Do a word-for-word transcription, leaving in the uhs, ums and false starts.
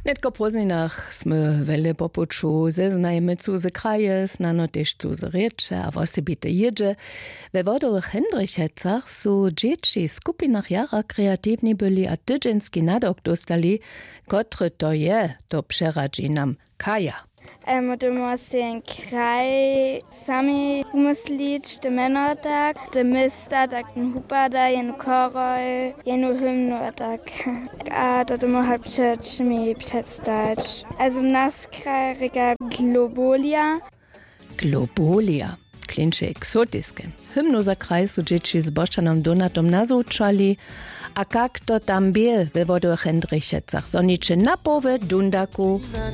Netko Prozinach sme wele popuču, zeznajmy cuze krajes, nano też cuze riecze, a wosy bite jedzie. We wodowych Hendrichecach su dzieci skupinach jara kreatywni byli a tydzienski nadok dostali, kotry to je, to przeradzi nam kaja. Um, du musst den Kraj sami umuslić, de Männer tak, de Mister tak, den Hupa da, jenu koroj, jenu hymnu tak. A to du musst halt przecież mi przedstawić. Also nas kraj rega Globolia. Globolia. Klinče eksotiske. Hymnu za kraj su dzieci z Boščanom Donatom nazvučali, a kak to tam bie we wodowych Hendrichecach, zoniče na powe dundaku.